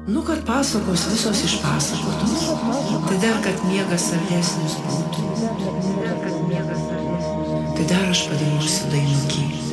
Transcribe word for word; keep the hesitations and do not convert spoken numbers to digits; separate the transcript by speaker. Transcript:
Speaker 1: Nu, kad pasakos visos išpasakotos, tai dar, kad miegas saldesnis būtų, tai dar aš padainuosiu dainukį.